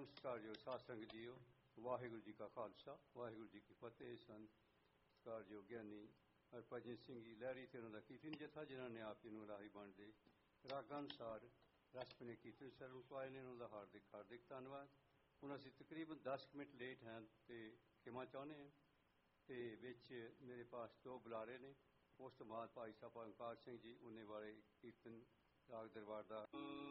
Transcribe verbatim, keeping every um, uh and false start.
परम सत्कारयोग साध संगत जीओ, वाहिगुरू जी का खालसा वाहिगुरू जी की फतेह। सन सत्कारयोग ਗਿਆਨੀ ਹਰਭਜਨ ਸਿੰਘ ਜੀ ਲਹਿਰੀ ਤੇ ਉਹਨਾਂ ਦਾ ਕੀਰਤਨ ਜਥਾ ਜਿਨ੍ਹਾਂ ਨੇ ਆਪ ਜੀ ਨੂੰ ਰਾਹੀ ਬਣਦੇ ਰਾਗਾਂ ਅਨੁਸਾਰ ਰਸਪਨੇ ਕੀਰਤਨ ਸਰਵਣ ਪਾਏ ਨੇ, ਉਹਨਾਂ ਦਾ ਹਾਰਦਿਕ ਹਾਰਦਿਕ ਧੰਨਵਾਦ। ਹੁਣ ਅਸੀਂ ਤਕਰੀਬਨ ਦਸ ਮਿੰਟ ਲੇਟ ਹਾਂ ਤੇ ਖਿਮਾ ਚਾਹੁੰਦੇ ਹਾਂ। ਤੇ ਵਿੱਚ ਮੇਰੇ ਪਾਸ ਦੋ ਬੁਲਾਰੇ ਨੇ, ਉਸ ਤੋਂ ਬਾਅਦ ਭਾਈ ਸਾਹਿਬ ਓਂਕਾਰ ਸਿੰਘ ਜੀ ਉਹਨੇ ਵਾਲੇ ਕੀਰਤਨ ਰਾਗ ਦਰਬਾਰ ਦਾ